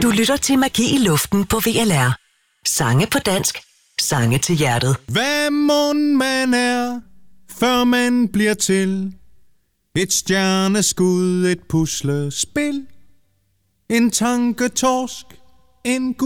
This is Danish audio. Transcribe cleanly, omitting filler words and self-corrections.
Du lytter til Magi i luften på VLR. Sange på dansk, sange til hjertet. Hvad mon man er, før man bliver til? Et stjerneskud, et puslespil, en tanketorsk, en